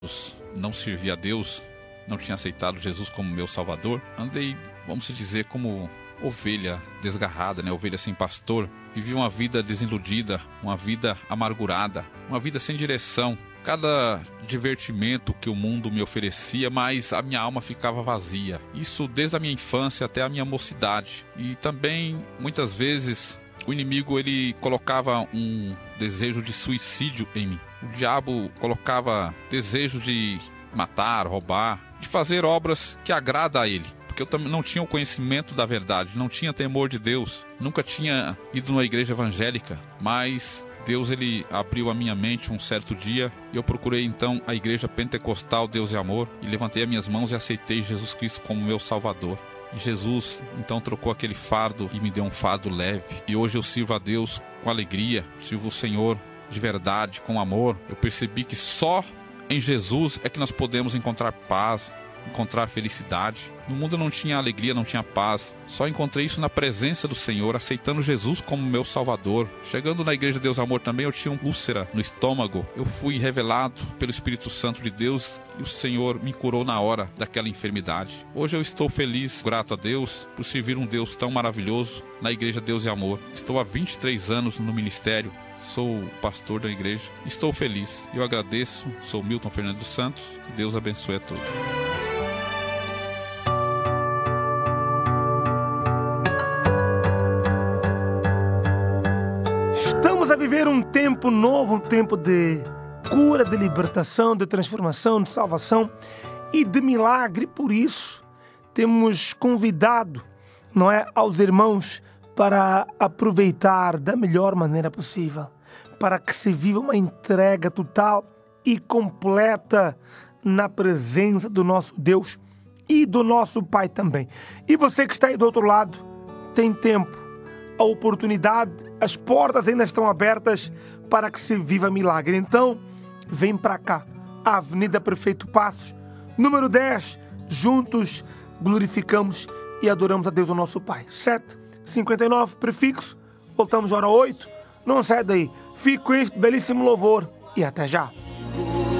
não servia a Deus, não tinha aceitado Jesus como meu Salvador. Andei, vamos dizer, como ovelha desgarrada, ovelha sem pastor. Vivi uma vida desiludida, uma vida amargurada, uma vida sem direção. Cada divertimento que o mundo me oferecia, mas a minha alma ficava vazia. Isso desde a minha infância até a minha mocidade. E também, muitas vezes, o inimigo ele colocava um desejo de suicídio em mim. O diabo colocava desejo de matar, roubar, de fazer obras que agradam a ele. Porque eu também não tinha o conhecimento da verdade, não tinha temor de Deus, nunca tinha ido numa igreja evangélica, mas Deus ele abriu a minha mente um certo dia e eu procurei então a igreja pentecostal Deus é Amor e levantei as minhas mãos e aceitei Jesus Cristo como meu Salvador. E Jesus então trocou aquele fardo e me deu um fardo leve. E hoje eu sirvo a Deus com alegria, sirvo o Senhor de verdade, com amor. Eu percebi que só em Jesus é que nós podemos encontrar paz, encontrar felicidade. No mundo não tinha alegria, não tinha paz. Só encontrei isso na presença do Senhor, aceitando Jesus como meu Salvador. Chegando na igreja Deus Amor também, eu tinha uma úlcera no estômago. Eu fui revelado pelo Espírito Santo de Deus e o Senhor me curou na hora daquela enfermidade. Hoje eu estou feliz, grato a Deus, por servir um Deus tão maravilhoso na igreja Deus e Amor. Estou há 23 anos no ministério. Sou pastor da igreja. Estou feliz. Eu agradeço. Sou Milton Fernando dos Santos. Que Deus abençoe a todos. Estamos a viver um tempo novo, um tempo de cura, de libertação, de transformação, de salvação e de milagre. Por isso, temos convidado, aos irmãos para aproveitar da melhor maneira possível, para que se viva uma entrega total e completa na presença do nosso Deus e do nosso Pai também. E você que está aí do outro lado, tem tempo, a oportunidade, as portas ainda estão abertas para que se viva milagre. Então, vem para cá, Avenida Prefeito Passos, número 10, juntos glorificamos e adoramos a Deus, o nosso Pai. 7:59, prefixo, voltamos à hora 8, não sai daí, fique com este belíssimo louvor e até já.